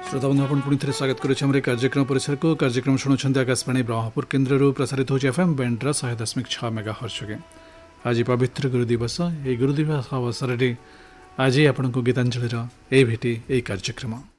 श्रोता बंधु आपण पुणी थे स्वागत करुच्छे कार्यक्रम परिसर को कार्यक्रम शुणुंट आकाशवाणी ब्रह्मपुर केन्द्र प्रसारित होची एफएम बैंड 100.6 मेगाहर्ट्ज के आज पवित्र गुरु दिवस ये गुरु दिवस अवसर में आज आपण को गीतांजलि ए भेटी ए कार्यक्रम।